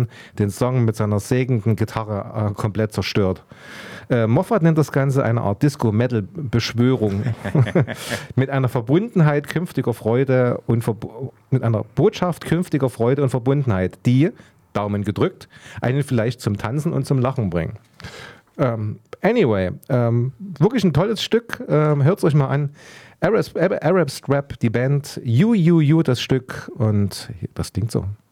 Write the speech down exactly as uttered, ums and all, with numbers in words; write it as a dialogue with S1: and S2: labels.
S1: dann den Song mit seiner sägenden Gitarre äh, komplett zerstört. Äh, Moffat nennt das Ganze eine Art Disco-Metal-Beschwörung mit einer Verbundenheit künftiger Freude und Verb- mit einer Botschaft künftiger Freude und Verbundenheit, die, Daumen gedrückt, einen vielleicht zum Tanzen und zum Lachen bringen. Ähm, anyway, ähm, wirklich ein tolles Stück, ähm, hört es euch mal an. Arab, Arab Strap, die Band, You, You, You, das Stück und das klingt so.